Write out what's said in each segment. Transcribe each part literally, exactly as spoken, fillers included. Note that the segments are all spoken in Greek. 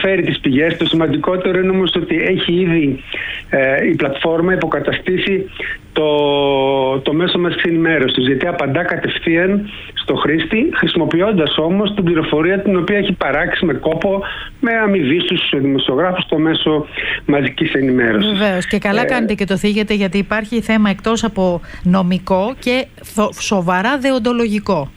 μεταφέρει τις πηγές. Το σημαντικότερο είναι όμως ότι έχει ήδη ε, η πλατφόρμα υποκαταστήσει το, το μέσο μας ενημέρωσης, γιατί απαντά κατευθείαν στο χρήστη, χρησιμοποιώντας όμως την πληροφορία την οποία έχει παράξει με κόπο, με αμοιβή στους δημοσιογράφους στο μέσο μαζικής ενημέρωσης. Βεβαίως, και καλά ε, κάνετε και το θίγετε, γιατί υπάρχει θέμα εκτός από νομικό και σοβαρά δεοντολογικό.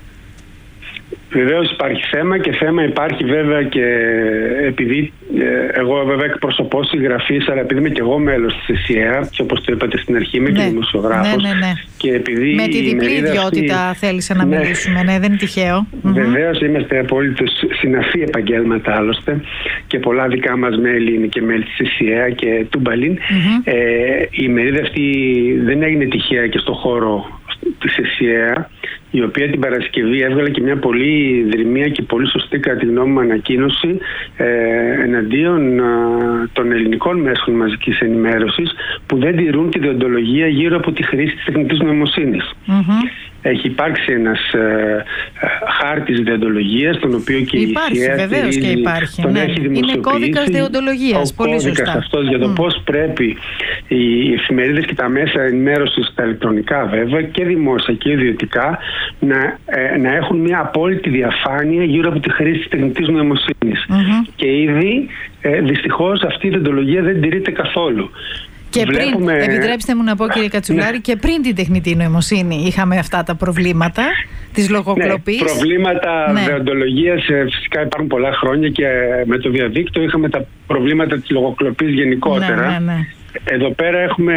Βεβαίως υπάρχει θέμα, και θέμα υπάρχει βέβαια και επειδή ε, εγώ βέβαια εκπροσωπώ συγγραφείς, αλλά επειδή είμαι και εγώ μέλος της ΕΣΥΑ, και όπως το είπατε στην αρχή είμαι ναι, και δημοσιογράφος. Ναι, ναι, ναι. Και επειδή με τη διπλή ιδιότητα αυτή... θέλησα να ναι, μιλήσουμε, ναι, δεν είναι τυχαίο. Βεβαίως είμαστε απολύτως συναφή επαγγέλματα άλλωστε, και πολλά δικά μας μέλη είναι και μέλη της ΕΣΥΑ και του Μπαλίν. Mm-hmm. Ε, η ημερίδα αυτή δεν έγινε τυχαία και στον χώρο της ΕΣΥΑ, η οποία την Παρασκευή έβγαλε και μια πολύ δρυμία και πολύ σωστή κατά τη γνώμη μου ανακοίνωση ε, εναντίον α, των ελληνικών μέσων μαζικής ενημέρωσης που δεν τηρούν τη δεοντολογία γύρω από τη χρήση της τεχνητής νοημοσύνης. Mm-hmm. Έχει υπάρξει ένας ε, ε, χάρτης δεοντολογίας, τον οποίο και υπάρχει, η ΙΣΙΑ βεβαίως και υπάρχει. τον Ναι. έχει είναι κώδικας δεοντολογίας. Ο πολύ κώδικας σωστά. αυτός για το mm. πώς πρέπει οι εφημερίδες και τα μέσα ενημέρωσης, τα ηλεκτρονικά βέβαια, και δημόσια και ιδιωτικά, να, ε, να έχουν μια απόλυτη διαφάνεια γύρω από τη χρήση της τεχνητής νοημοσύνης. Mm-hmm. Και ήδη ε, δυστυχώς αυτή η δεοντολογία δεν τηρείται καθόλου. Και Βλέπουμε... πριν, επιτρέψτε μου να πω κύριε Κατσουλάρη, ναι, και πριν την τεχνητή νοημοσύνη είχαμε αυτά τα προβλήματα της λογοκλοπής. Ναι, προβλήματα ναι. δεοντολογίας φυσικά υπάρχουν πολλά χρόνια, και με το διαδίκτυο είχαμε τα προβλήματα της λογοκλοπής γενικότερα. Ναι, ναι, ναι. Εδώ πέρα έχουμε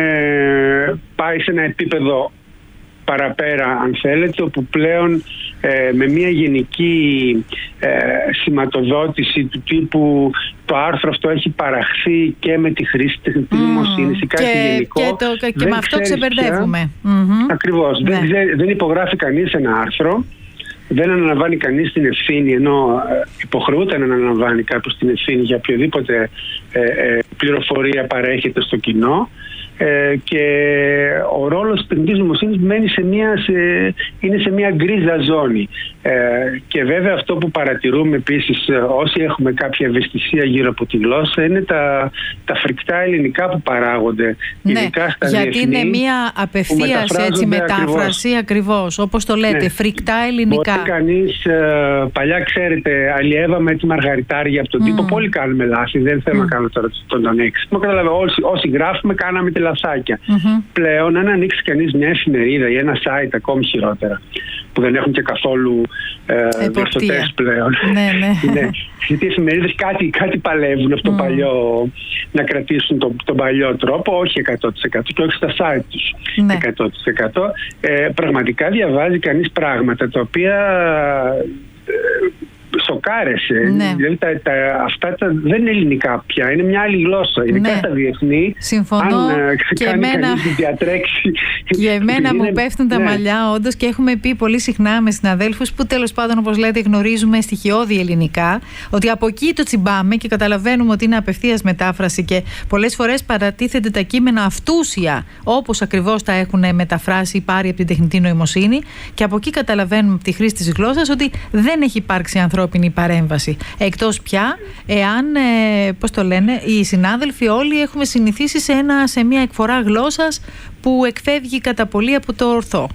πάει σε ένα επίπεδο παραπέρα, αν θέλετε, όπου πλέον ε, με μια γενική ε, σηματοδότηση του τύπου το άρθρο αυτό έχει παραχθεί και με τη χρήση τεχνητής νοημοσύνης ή κάτι και, γενικό. Και, το, και με αυτό ξεμπερδεύουμε. Mm-hmm. Ακριβώς. Ναι. Δεν, ξέρει, δεν υπογράφει κανείς ένα άρθρο, δεν αναλαμβάνει κανείς την ευθύνη, ενώ υποχρεούται να αναλαμβάνει κάποιος την ευθύνη για οποιοδήποτε ε, ε, πληροφορία παρέχεται στο κοινό. Ε, και ο ρόλος της τεχνητής νοημοσύνης μένει σε μια, σε, είναι σε μια γκρίζα ζώνη. Ε, και βέβαια αυτό που παρατηρούμε επίσης, όσοι έχουμε κάποια ευαισθησία γύρω από τη γλώσσα, είναι τα, τα φρικτά ελληνικά που παράγονται. Ναι, ειδικά στα γιατί διεθνή, είναι μια απευθείας έτσι μετάφραση, ακριβώς, ακριβώς όπως το λέτε, ναι, φρικτά ελληνικά. Μπορεί κανείς, ε, παλιά ξέρετε, αλλιεύαμε τη μαργαριτάρια από τον mm. τύπο, πολύ κάνουμε λάθη, δεν θέλω mm. να κάνω τώρα τον, τον έξυπνο. Καταλαβαίνω, όσοι, όσοι γράφουμε κάναμε τη λαθάκια. Mm-hmm. Πλέον, αν ανοίξει κανείς μια εφημερίδα ή ένα site, ακόμη χειρότερα, που δεν έχουν και καθόλου ε, διορθωτές πλέον. Ναι, ναι. Ναι. Γιατί οι εφημερίδες κάτι, κάτι παλεύουν αυτό mm. παλιό, να κρατήσουν τον, τον παλιό τρόπο, όχι εκατό τοις εκατό και όχι στα site τους ναι. εκατό τοις εκατό. Ε, πραγματικά διαβάζει κανείς πράγματα τα οποία ε, σοκάρεσε. Ναι. Δηλαδή τα, τα, αυτά τα, δεν είναι ελληνικά πια, είναι μια άλλη γλώσσα. Ειδικά ναι. στα διεθνή. Συμφωνώ. Αν και κάνει εμένα, κανείς διατρέξει. και εμένα μου είναι... πέφτουν τα ναι. μαλλιά, όντως, και έχουμε πει πολύ συχνά με συναδέλφους που τέλος πάντων, όπως λέτε, γνωρίζουμε στοιχειώδη ελληνικά, ότι από εκεί το τσιμπάμε και καταλαβαίνουμε ότι είναι απευθείας μετάφραση, και πολλές φορές παρατίθενται τα κείμενα αυτούσια, όπως ακριβώς τα έχουν μεταφράσει ή πάρει από την τεχνητή νοημοσύνη, και από εκεί καταλαβαίνουμε από τη χρήση της γλώσσας ότι δεν έχει υπάρξει ανθρώπινη παρέμβαση. Εκτός πια, εάν, ε, πώς το λένε, οι συνάδελφοι όλοι έχουμε συνηθίσει σε, ένα, σε μια εκφορά γλώσσας που εκφεύγει κατά πολύ από το ορθό.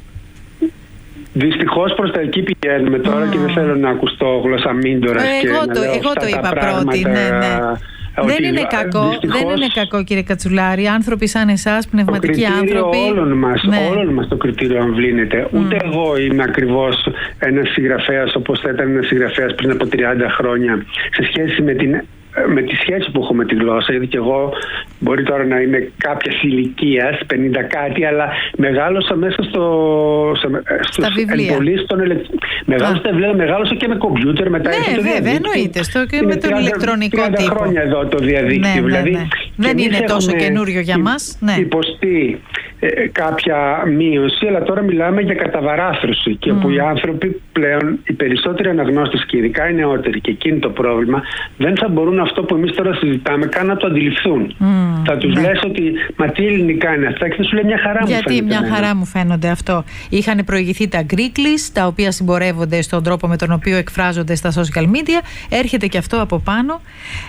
Δυστυχώς προς τα εκεί πηγαίνουμε τώρα mm. και δεν θέλω να ακουστώ γλωσσαμίντορας. Ε, και εγώ να το, λέω εγώ το είπα πράγματα, πρώτη, ναι, ναι. Ότι δεν είναι κακό, δυστυχώς, δεν είναι κακό κύριε Κατσουλάρη. Άνθρωποι σαν εσάς, πνευματικοί άνθρωποι. Όλων μας, ναι. όλων μας το κριτήριο αμβλύνεται. Mm. Ούτε εγώ είμαι ακριβώς ένας συγγραφέας όπως θα ήταν ένας συγγραφέας πριν από τριάντα χρόνια σε σχέση με την με τη σχέση που έχω με τη γλώσσα, γιατί και εγώ μπορεί τώρα να είμαι κάποια ηλικία, πενήντα κάτι, αλλά μεγάλωσα μέσα στο, στο, στα βιβλία. Ελεκ... Μεγάλωσα, βιβλία, μεγάλωσα και με κομπιούτερ μετά. Ναι, το βέβαια, εννοείται. Στο και με τον ηλεκτρονικό τύπο. τριάντα χρόνια εδώ το διαδίκτυο. Ναι, δηλαδή, ναι, ναι. Δεν είναι τόσο καινούριο για μας. Ναι. Υποστεί ε, κάποια μείωση, αλλά τώρα μιλάμε για καταβαράθρωση. Και mm. όπου οι άνθρωποι πλέον, οι περισσότεροι αναγνώστες και ειδικά οι νεότεροι, και εκείνη το πρόβλημα, δεν θα μπορούν αυτό που εμείς τώρα συζητάμε καν να το αντιληφθούν. Mm, θα τους ναι. λες ότι μα τι ελληνικά είναι αυτά, και θα σου λέει μια χαρά μου φαίνεται. Γιατί μια χαρά μου φαίνονται αυτό. Είχαν προηγηθεί τα Greeklish, τα οποία συμπορεύονται στον τρόπο με τον οποίο εκφράζονται στα social media. Έρχεται και αυτό από πάνω.